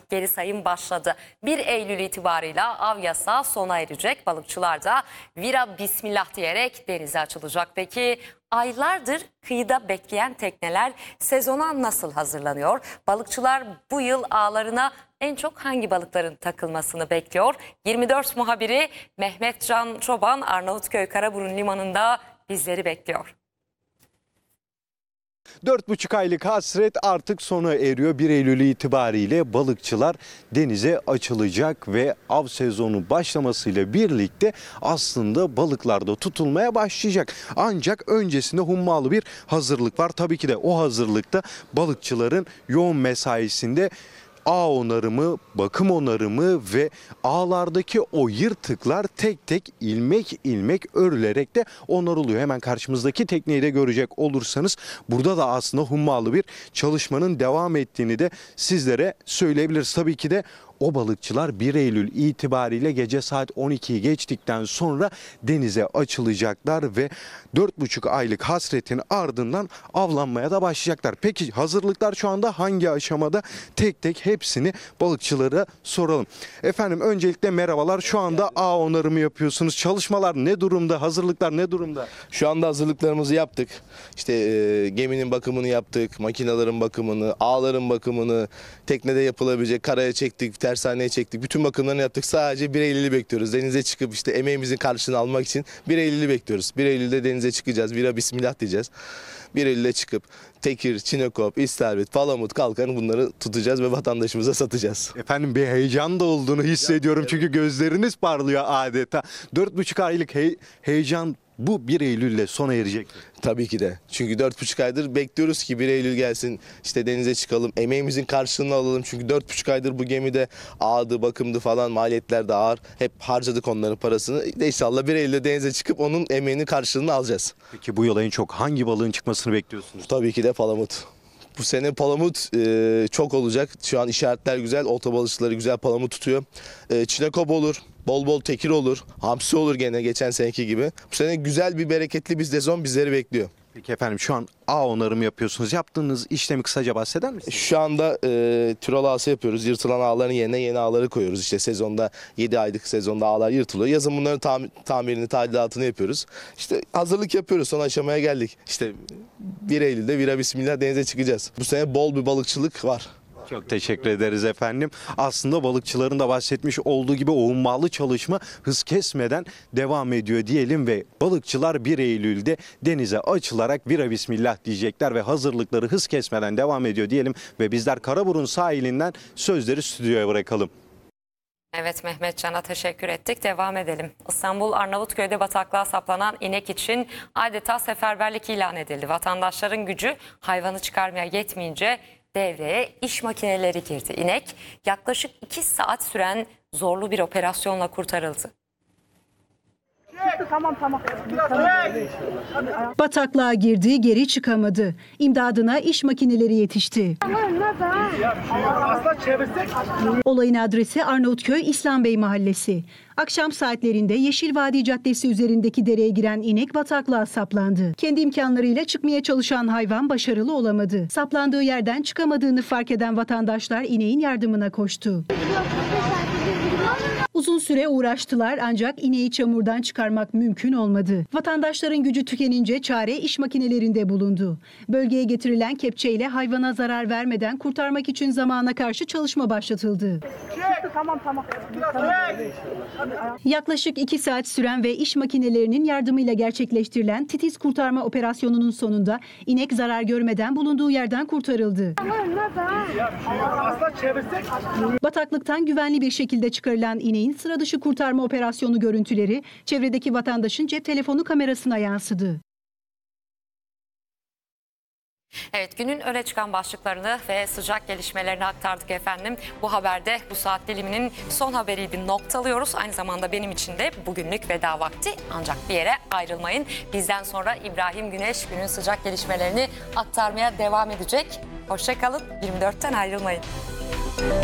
artık geri sayım başladı. 1 Eylül itibarıyla av yasağı sona erecek. Balıkçılar da vira bismillah diyerek denize açılacak. Peki aylardır kıyıda bekleyen tekneler sezona nasıl hazırlanıyor? Balıkçılar bu yıl ağlarına en çok hangi balıkların takılmasını bekliyor? 24 muhabiri Mehmet Can Çoban Arnavutköy Karaburun Limanı'nda bizleri bekliyor. 4,5 aylık hasret artık sona eriyor. 1 Eylül itibariyle balıkçılar denize açılacak ve av sezonu başlamasıyla birlikte aslında balıklar da tutulmaya başlayacak. Ancak öncesinde hummalı bir hazırlık var. Tabii ki de o hazırlıkta balıkçıların yoğun mesaisinde ağ onarımı, bakım onarımı ve ağlardaki o yırtıklar tek tek ilmek ilmek örülerek de onarılıyor. Hemen karşımızdaki tekneyi de görecek olursanız burada da aslında hummalı bir çalışmanın devam ettiğini de sizlere söyleyebiliriz. Tabii ki de o balıkçılar 1 Eylül itibariyle gece saat 12'yi geçtikten sonra denize açılacaklar ve 4,5 aylık hasretin ardından avlanmaya da başlayacaklar. Peki hazırlıklar şu anda hangi aşamada? Tek tek hepsini balıkçılara soralım. Efendim öncelikle merhabalar. Şu anda ağ onarımı yapıyorsunuz. Çalışmalar ne durumda? Hazırlıklar ne durumda? Şu anda hazırlıklarımızı yaptık. İşte geminin bakımını yaptık, makinelerin bakımını, ağların bakımını, teknede yapılabilecek karaya çektik, tersaneye çektik. Bütün bakımlarını yaptık. Sadece 1 Eylül'ü bekliyoruz. Denize çıkıp işte emeğimizin karşılığını almak için 1 Eylül'ü bekliyoruz. 1 Eylül'de denize çıkacağız. Vira bismillah diyeceğiz. 1 Eylül'de çıkıp tekir, çinekop, istavrit, palamut, kalkan bunları tutacağız ve vatandaşımıza satacağız. Efendim bir heyecan da olduğunu hissediyorum çünkü gözleriniz parlıyor adeta. 4,5 aylık heyecan bu 1 Eylül'le sona erecek. Tabii ki de. Çünkü 4,5 aydır bekliyoruz ki 1 Eylül gelsin, işte denize çıkalım, emeğimizin karşılığını alalım. Çünkü 4,5 aydır bu gemide ağdı, bakımdı falan, maliyetler de ağır. Hep harcadık onların parasını. İnşallah 1 Eylül'de denize çıkıp onun emeğinin karşılığını alacağız. Peki bu yıl en çok hangi balığın çıkmasını bekliyorsunuz? Tabii ki de palamut. Bu sene palamut çok olacak. Şu an işaretler güzel. Olta balıkçıları güzel palamut tutuyor. Çinekop olur. Bol bol tekir olur. Hamsi olur gene geçen seneki gibi. Bu sene güzel bir bereketli bir sezon bizleri bekliyor. Peki efendim şu an ağ onarımı yapıyorsunuz. Yaptığınız işlemi kısaca bahseder misiniz? Şu anda türal ağası yapıyoruz. Yırtılan ağların yerine yeni ağları koyuyoruz. İşte sezonda 7 aylık sezonda ağlar yırtılıyor. Yazın bunların tamirini, tadilatını yapıyoruz. İşte hazırlık yapıyoruz. Son aşamaya geldik. İşte 1 Eylül'de vira bismillah denize çıkacağız. Bu sene bol bir balıkçılık var. Çok teşekkür ederiz efendim. Aslında balıkçıların da bahsetmiş olduğu gibi o hummalı çalışma hız kesmeden devam ediyor diyelim ve balıkçılar 1 Eylül'de denize açılarak vira bismillah diyecekler ve hazırlıkları hız kesmeden devam ediyor diyelim ve bizler Karaburun sahilinden sözleri stüdyoya bırakalım. Evet, Mehmet Can'a teşekkür ettik. Devam edelim. İstanbul Arnavutköy'de bataklığa saplanan inek için adeta seferberlik ilan edildi. Vatandaşların gücü hayvanı çıkarmaya yetmeyince devreye iş makineleri girdi. İnek yaklaşık 2 saat süren zorlu bir operasyonla kurtarıldı. Tamam. Bataklığa girdi, geri çıkamadı. İmdadına iş makineleri yetişti. Olayın adresi Arnavutköy İslambey Mahallesi. Akşam saatlerinde Yeşil Vadi Caddesi üzerindeki dereye giren inek bataklığa saplandı. Kendi imkanlarıyla çıkmaya çalışan hayvan başarılı olamadı. Saplandığı yerden çıkamadığını fark eden vatandaşlar ineğin yardımına koştu. Uzun süre uğraştılar ancak ineği çamurdan çıkarmak mümkün olmadı. Vatandaşların gücü tükenince çare iş makinelerinde bulundu. Bölgeye getirilen kepçeyle hayvana zarar vermeden kurtarmak için zamana karşı çalışma başlatıldı. Tamam. Yaklaşık 2 saat süren ve iş makinelerinin yardımıyla gerçekleştirilen titiz kurtarma operasyonunun sonunda inek zarar görmeden bulunduğu yerden kurtarıldı. Bataklıktan güvenli bir şekilde çıkarılan ineğin sıra dışı kurtarma operasyonu görüntüleri çevredeki vatandaşın cep telefonu kamerasına yansıdı. Evet, günün öne çıkan başlıklarını ve sıcak gelişmelerini aktardık efendim. Bu haberde bu saat diliminin son haberiydi, noktalıyoruz. Aynı zamanda benim için de bugünlük veda vakti, ancak bir yere ayrılmayın. Bizden sonra İbrahim Güneş günün sıcak gelişmelerini aktarmaya devam edecek. Hoşça kalın, 24'ten ayrılmayın.